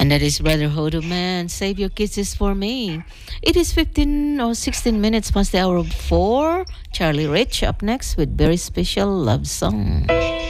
And that is Brother Hodo Man. Save your kisses for me. It is 15 or 16 minutes past the hour of 4. Charlie Rich up next with very special love song.